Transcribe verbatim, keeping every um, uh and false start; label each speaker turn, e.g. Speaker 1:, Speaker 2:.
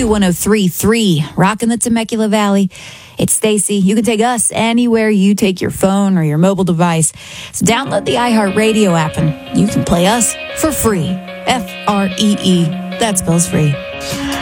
Speaker 1: W one oh three point three, rocking the Temecula Valley. It's Stacy. You can take us anywhere you take your phone or your mobile device. So download the iHeartRadio app and you can play us for free. F R E E. That spells free.